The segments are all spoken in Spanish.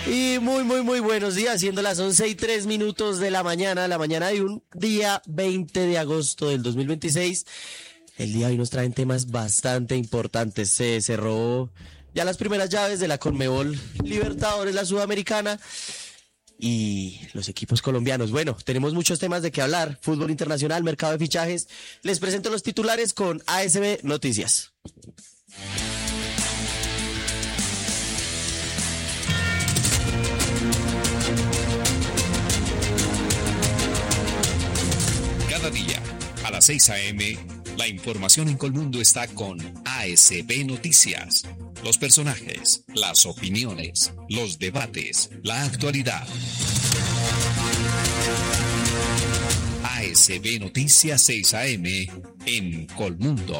Y muy buenos días, siendo las 11:03 de la mañana de un día 20 de agosto del 2026. El día de hoy nos traen temas bastante importantes. Se cerró ya las primeras llaves de la Conmebol Libertadores, la Sudamericana, y los equipos colombianos. Bueno, tenemos muchos temas de qué hablar. Fútbol internacional, mercado de fichajes. Les presento los titulares con ASB Noticias. Cada día, a las 6 a.m., la información en Colmundo está con ASB Noticias. Los personajes, las opiniones, los debates, la actualidad. ASB Noticias 6 a.m. en Colmundo.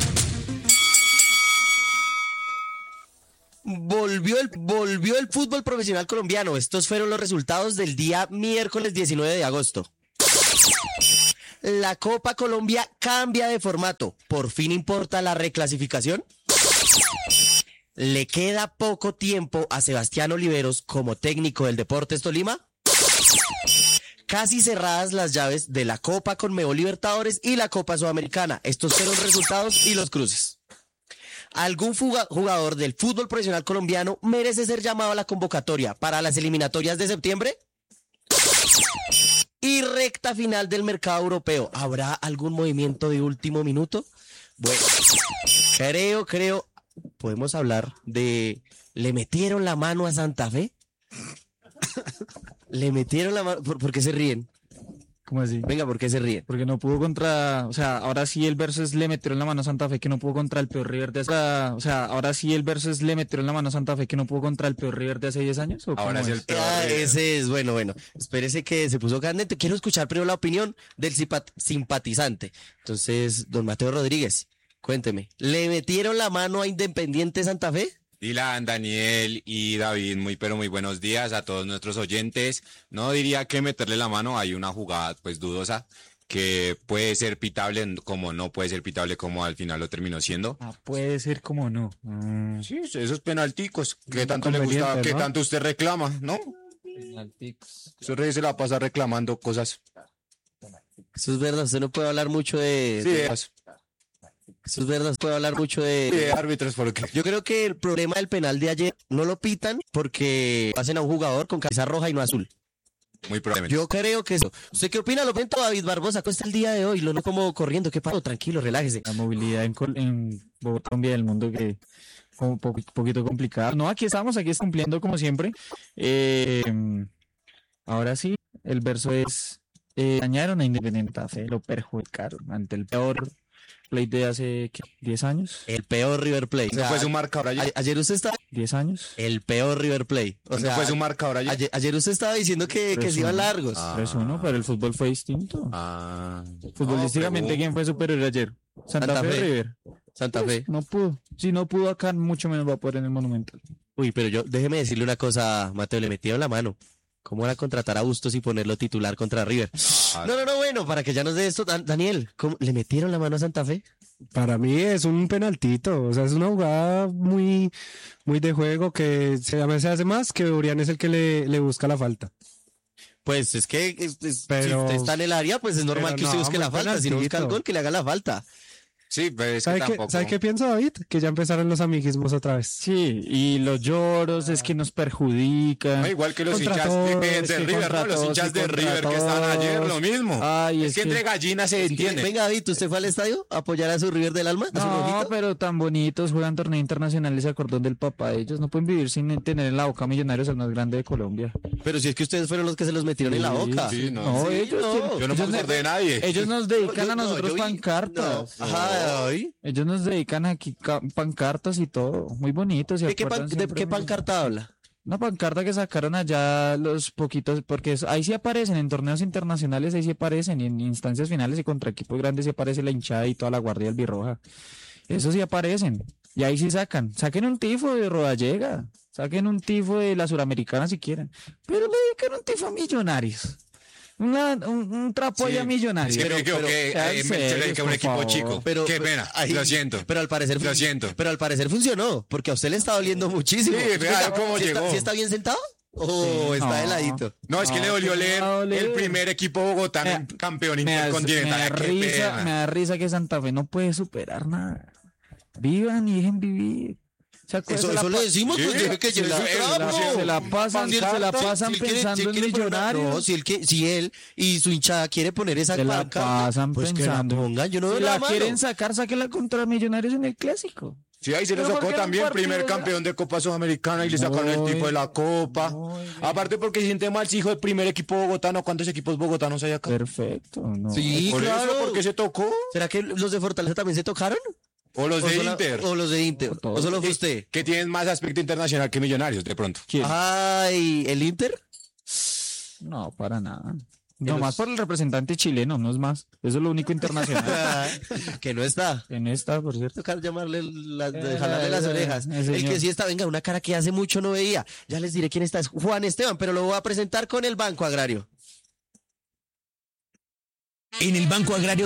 Volvió el fútbol profesional colombiano. Estos fueron los resultados del día miércoles 19 de agosto. La Copa Colombia cambia de formato. ¿Por fin importa la reclasificación? ¿Le queda poco tiempo a Sebastián Oliveros como técnico del Deportes Tolima? Casi cerradas las llaves de la Copa Conmebol Libertadores y la Copa Sudamericana. Estos fueron los resultados y los cruces. ¿Algún jugador del fútbol profesional colombiano merece ser llamado a la convocatoria para las eliminatorias de septiembre? Y recta final del mercado europeo. ¿Habrá algún movimiento de último minuto? Bueno, creo, podemos hablar de... ¿Le metieron la mano a Santa Fe? ¿Le metieron la mano? ¿Por qué se ríen? ¿Cómo así? Venga, ¿por qué se ríen? Porque no pudo contra, o sea, ahora sí el versus le metieron la mano a Santa Fe que no pudo contra el peor River de hace, o sea, ahora sí el versus le metieron la mano a Santa Fe que no pudo contra el peor River de hace 10 años. ¿O ahora es el peor River. Ese es, bueno, espérese que se puso candente. Quiero escuchar primero la opinión del simpatizante. Entonces, don Mateo Rodríguez, cuénteme, ¿le metieron la mano a Independiente Santa Fe? Dylan, Daniel y David, muy buenos días a todos nuestros oyentes. No diría que meterle la mano, hay una jugada pues dudosa que puede ser pitable como no puede ser pitable como al final lo terminó siendo. Puede ser como no. Sí, esos penalticos que tanto le gusta, ¿no? Que tanto usted reclama, ¿no? Penalticos. Eso se la pasa reclamando cosas. Eso es verdad, usted no puede hablar mucho de... Sí, eso es verdad, puedo hablar mucho de árbitros porque yo creo que el problema del penal de ayer no lo pitan porque hacen a un jugador con camisa roja y no azul. Muy probablemente. Yo creo que eso. ¿Usted qué opina? Lo cuenta David Barbosa. ¿Cómo está el día de hoy? Lo no como corriendo. ¿Qué pasó? Tranquilo, relájese. La movilidad en Bogotá, Colombia, del mundo que como un poquito complicada. No, aquí estamos cumpliendo como siempre. Ahora sí, el verso es dañaron a Independiente Santa Fe, lo perjudicaron ante el peor Play de hace, ¿qué? 10 años. El peor River Plate. ¿No fue su marcador ayer? Ayer usted estaba... 10 años. El peor River Plate. O sea, fue su marcador ayer. Ayer usted estaba diciendo que se iban largos. 3-1, pero el fútbol fue distinto. Futbolísticamente, no, ¿quién fue superior ayer? Santa Fe o River. Santa Fe. No pudo. Si no pudo acá, mucho menos va a poder en el Monumental. Uy, pero déjeme decirle una cosa, Mateo, le metieron la mano. ¿Cómo era contratar a Bustos y ponerlo titular contra River? No, bueno, para que ya nos dé esto, Daniel, ¿cómo le metieron la mano a Santa Fe? Para mí es un penaltito, o sea, es una jugada muy de juego que se hace más que Urián es el que le busca la falta. Pues es que pero, si usted está en el área, pues es normal que usted busque la falta, si no busca el gol, que le haga la falta. Sí, pero es que tampoco... ¿Sabe qué pienso, David? Que ya empezaron los amiguismos otra vez. Sí, y los lloros es que nos perjudican. Igual que los hinchas de River, ¿no? Los hinchas de River que estaban ayer, lo mismo. Ay, es que entre gallinas se entiende. Venga, David, ¿usted fue al estadio a apoyar a su River del alma? No, pero tan bonitos, juegan torneos internacionales a cordón del papá. Ellos no pueden vivir sin tener en la boca Millonarios el más grande de Colombia. Pero si es que ustedes fueron los que se los metieron en la boca. Sí, ellos no. Yo no me acordé de nadie. Ellos nos dedican a nosotros pancartas. Ajá, hoy. Ellos nos dedican aquí pancartas y todo, muy bonitos. ¿De qué pancarta habla? Una pancarta que sacaron allá los poquitos, porque ahí sí aparecen, en torneos internacionales ahí sí aparecen, y en instancias finales y contra equipos grandes sí aparece la hinchada y toda la guardia albirroja. Eso sí aparecen, y ahí sí saquen un tifo de Rodallega, saquen un tifo de la Suramericana si quieren, pero le dedican un tifo a Millonarios. Un trapo allá millonario. Se le dedica a un equipo chico. Pero, qué pena, lo siento. Pero al parecer funcionó, porque a usted le está doliendo muchísimo. Sí, vea cómo llegó. ¿Sí está bien sentado? Oh, Sí, está no. heladito. No, es que No, le dolió que me leer va a doler. el primer equipo bogotano campeón intercontinental. Qué me pena. da risa que Santa Fe no puede superar nada. Vivan y dejen vivir. O sea, Eso le decimos, pues deje que lleve su trapo. se la pasan Si él quiere- pensando si él en quiere poner- millonarios. No, si él y su hinchada quiere poner esa Se la pancarta, pasan pues pensando. que la pongan. Yo no veo Si la la mano. quieren sacar, sáquenla contra Millonarios en el Clásico. Sí, ahí se lo Pero sacó ¿por qué en también, un partido primer ya? campeón de Copa Sudamericana y le sacaron el tipo de la Copa. Muy bien. Aparte porque se siente mal, si hijo del primer equipo bogotano, ¿cuántos equipos bogotanos hay acá? Perfecto. No. Sí, Por claro. eso, porque se tocó. ¿Será que los de Fortaleza también se tocaron? O los de sola- Inter. O los de Inter. Todos. ¿O solo fue usted? Que tienen más aspecto internacional que Millonarios, de pronto. ¿Quién? Ay, ¿el Inter? No, para nada. No más por el representante chileno, no es más. Eso es lo único internacional. Que no está. En esta, por cierto. Tocar llamarle, jalarle las orejas. El señor. que sí está, venga, una cara que hace mucho no veía. Ya les diré quién está, es Juan Esteban, pero lo voy a presentar con el Banco Agrario. En el Banco Agrario